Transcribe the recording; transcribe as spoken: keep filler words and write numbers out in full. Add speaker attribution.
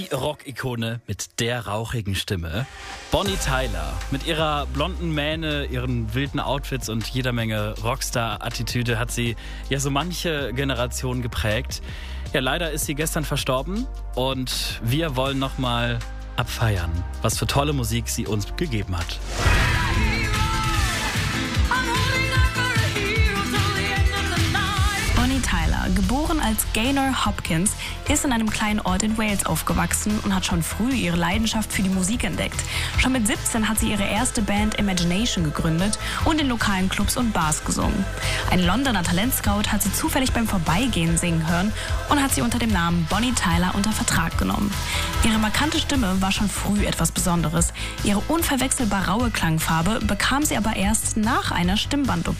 Speaker 1: Die Rock-Ikone mit der rauchigen Stimme. Bonnie Tyler mit ihrer blonden Mähne, ihren wilden Outfits und jeder Menge Rockstar-Attitüde hat sie ja so manche Generation geprägt. Ja, leider ist sie gestern verstorben und wir wollen nochmal abfeiern, was für tolle Musik sie uns gegeben hat.
Speaker 2: Bonnie Tyler, geboren als Gaynor Hopkins, ist in einem kleinen Ort in Wales aufgewachsen und hat schon früh ihre Leidenschaft für die Musik entdeckt. Schon mit siebzehn hat sie ihre erste Band Imagination gegründet und in lokalen Clubs und Bars gesungen. Ein Londoner Talentscout hat sie zufällig beim Vorbeigehen singen hören und hat sie unter dem Namen Bonnie Tyler unter Vertrag genommen. Ihre markante Stimme war schon früh etwas Besonderes. Ihre unverwechselbar raue Klangfarbe bekam sie aber erst nach einer Stimmband-O P.